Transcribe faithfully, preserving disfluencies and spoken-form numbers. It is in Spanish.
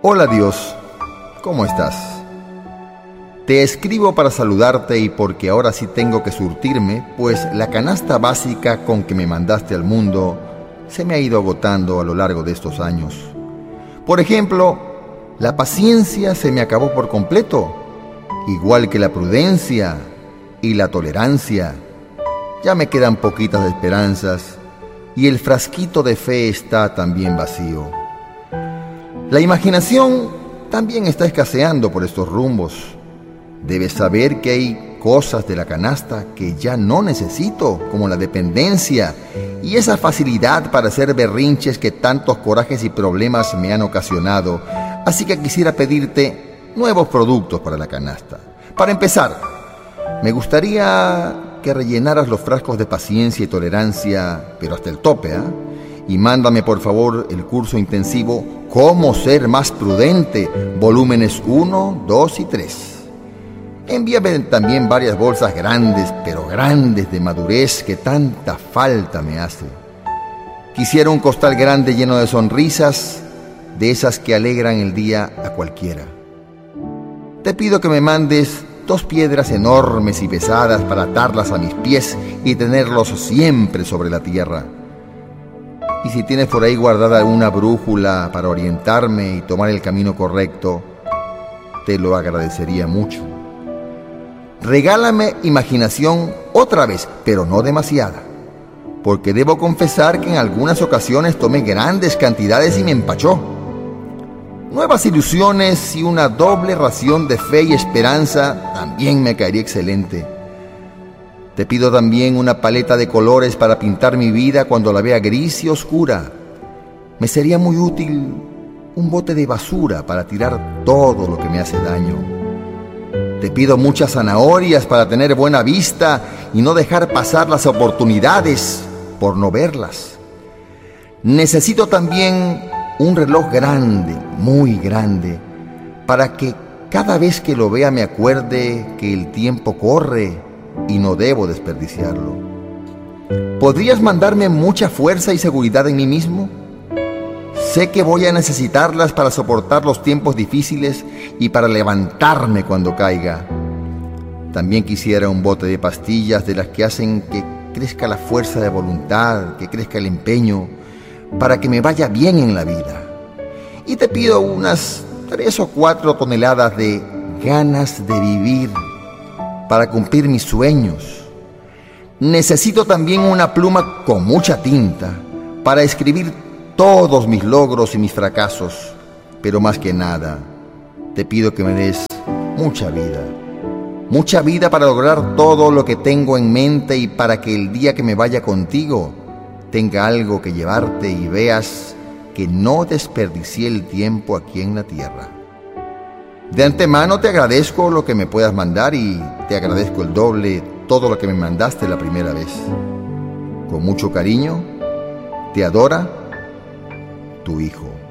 Hola Dios, ¿cómo estás? Te escribo para saludarte y porque ahora sí tengo que surtirme, pues la canasta básica con que me mandaste al mundo se me ha ido agotando a lo largo de estos años. Por ejemplo, la paciencia se me acabó por completo, igual que la prudencia y la tolerancia. Ya me quedan poquitas esperanzas y el frasquito de fe está también vacío. La imaginación también está escaseando por estos rumbos. Debes saber que hay cosas de la canasta que ya no necesito, como la dependencia y esa facilidad para hacer berrinches que tantos corajes y problemas me han ocasionado. Así que quisiera pedirte nuevos productos para la canasta. Para empezar, me gustaría que rellenaras los frascos de paciencia y tolerancia, pero hasta el tope, ¿eh? Y mándame por favor el curso intensivo Cómo ser más prudente, volúmenes uno, dos y tres. Envíame también varias bolsas grandes, pero grandes de madurez que tanta falta me hace. Quisiera un costal grande lleno de sonrisas, de esas que alegran el día a cualquiera. Te pido que me mandes dos piedras enormes y pesadas para atarlas a mis pies y tenerlos siempre sobre la tierra. Y si tienes por ahí guardada una brújula para orientarme y tomar el camino correcto, te lo agradecería mucho. Regálame imaginación otra vez, pero no demasiada, porque debo confesar que en algunas ocasiones tomé grandes cantidades y me empachó. Nuevas ilusiones y una doble ración de fe y esperanza también me caería excelente. Te pido también una paleta de colores para pintar mi vida cuando la vea gris y oscura. Me sería muy útil un bote de basura para tirar todo lo que me hace daño. Te pido muchas zanahorias para tener buena vista y no dejar pasar las oportunidades por no verlas. Necesito también un reloj grande, muy grande, para que cada vez que lo vea me acuerde que el tiempo corre y no debo desperdiciarlo. ¿Podrías mandarme mucha fuerza y seguridad en mí mismo? Sé que voy a necesitarlas para soportar los tiempos difíciles y para levantarme cuando caiga. También quisiera un bote de pastillas de las que hacen que crezca la fuerza de voluntad, que crezca el empeño, para que me vaya bien en la vida. Y te pido unas tres o cuatro toneladas de ganas de vivir para cumplir mis sueños. Necesito también una pluma con mucha tinta para escribir todos mis logros y mis fracasos. Pero más que nada, te pido que me des mucha vida. Mucha vida para lograr todo lo que tengo en mente y para que el día que me vaya contigo tenga algo que llevarte y veas que no desperdicié el tiempo aquí en la tierra. De antemano te agradezco lo que me puedas mandar y te agradezco el doble todo lo que me mandaste la primera vez. Con mucho cariño, te adora tu hijo.